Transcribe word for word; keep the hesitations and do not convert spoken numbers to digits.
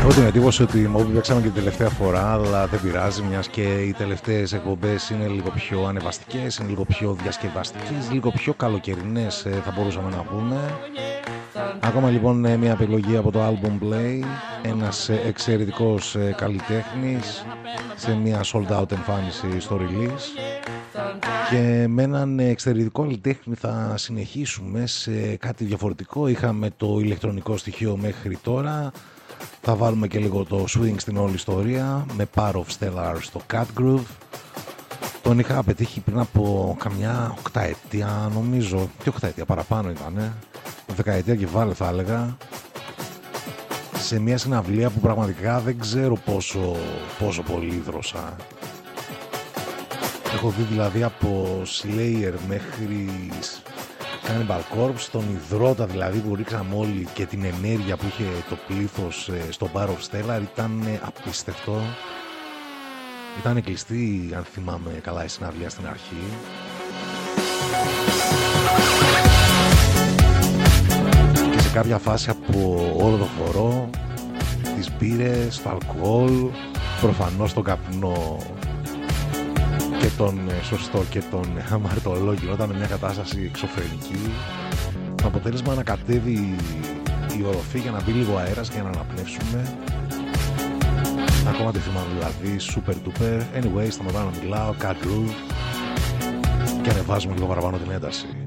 Έχω την εντύπωση ότι μόλις παίξαμε και την τελευταία φορά, αλλά δεν πειράζει, μιας και οι τελευταίες εκπομπές είναι λίγο πιο ανεβαστικές, είναι λίγο πιο διασκεδαστικές, λίγο πιο καλοκαιρινές θα μπορούσαμε να πούμε. Ακόμα λοιπόν μια επιλογή από το album Play, ένας εξαιρετικός καλλιτέχνης σε μια sold out εμφάνιση στο release, και με έναν εξαιρετικό καλλιτέχνη θα συνεχίσουμε σε κάτι διαφορετικό. Είχαμε το ηλεκτρονικό στοιχείο μέχρι τώρα, θα βάλουμε και λίγο το swing στην όλη ιστορία με Power of Stellar στο Cat Groove. Τον είχα πετύχει πριν από καμιά οκταετία νομίζω, και οκταετία παραπάνω ήτανε, δεκαετία και βάλε θα έλεγα, σε μια συναυλία που πραγματικά δεν ξέρω πόσο, πόσο πολύ δρώσα. Έχω δει δηλαδή από Slayer μέχρι Cannibal Corpse, τον υδρότα δηλαδή που ρίξαμε όλοι, και την ενέργεια που είχε το πλήθος στο Bar of Stellar ήταν απίστευτο. Ήταν κλειστή, αν θυμάμαι καλά, η συναυλία στην αρχή. Και σε κάποια φάση από όλο το χορό, τις μπύρες, το αλκοόλ, προφανώς τον καπνό και τον σωστό και τον αμαρτωλόγιο, ήταν μια κατάσταση εξωφρενική. Το αποτέλεσμα να κατέβει η οροφή για να μπει λίγο αέρας και να αναπνεύσουμε. Ακόμα τη θυμάμαι δηλαδή, super duper. Anyway, σταματάω να μιλάω, cat groove, και ανεβάζουμε λίγο παραπάνω την ένταση.